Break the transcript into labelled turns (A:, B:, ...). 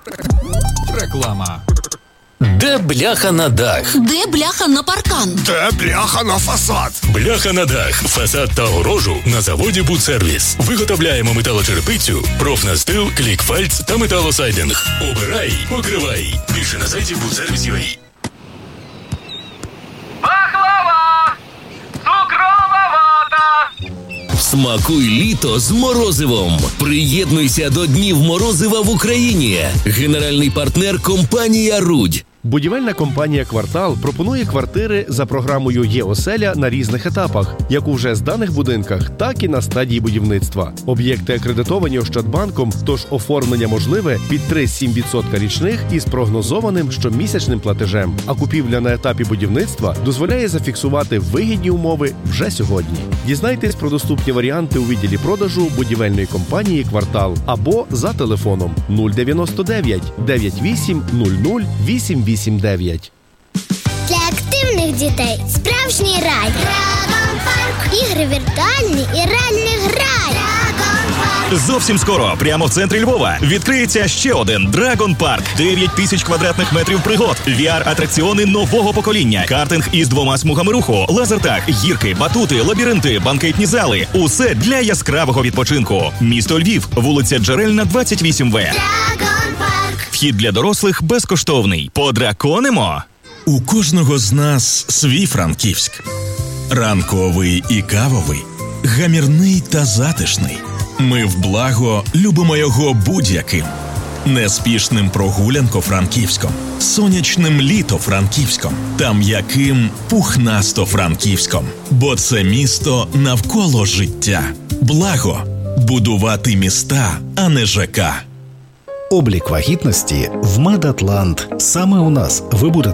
A: Реклама.
B: Де бляха на дах?
C: Де бляха на паркан?
D: Де бляха на фасад?
B: Бляха на дах, фасад та огорожу на заводі «Будсервіс». Виготовляємо металочерепицю, профнастил, клікфальц та металосайдинг. Обирай, покривай. Більше на сайті «Будсервіс.UA».
E: Пахлава! Цукрова вата!
B: Смакуй літо з морозивом. Приєднуйся до Днів морозива в Україні. Генеральний партнер – компанія «Рудь».
F: Будівельна компанія «Квартал» пропонує квартири за програмою «Є-оселя» на різних етапах, як у вже зданих будинках, так і на стадії будівництва. Об'єкти акредитовані Ощадбанком, тож оформлення можливе під 3,7% річних із прогнозованим щомісячним платежем. А купівля на етапі будівництва дозволяє зафіксувати вигідні умови вже сьогодні. Дізнайтесь про доступні варіанти у відділі продажу будівельної компанії «Квартал» або за телефоном 099 98 00 889.
G: Для активних дітей справжній рай. Dragon Park. Ігри віртуальні і реальний грай. Dragon Park.
H: Зовсім скоро, прямо в центрі Львова, відкриється ще один Dragon Park. 9 тисяч квадратних метрів пригод, VR-атракціони нового покоління, картинг із 2 смугами руху, лазертаг, гірки, батути, лабіринти, банкетні зали. Усе для яскравого відпочинку. Місто Львів, вулиця Джерельна, 28В.
G: Dragon Park.
H: Вхід для дорослих безкоштовний. Подраконимо?
I: У кожного з нас свій Франківськ. Ранковий і кавовий, гамірний та затишний. Ми в благо любимо його будь-яким. Неспішним прогулянко-франківськом, сонячним літо-франківськом та м'яким пухнасто-франківськом. Бо це місто навколо життя. Благо – будувати міста, а не ЖК.
J: Облік вагітності в Медатлант. Саме у нас ви будете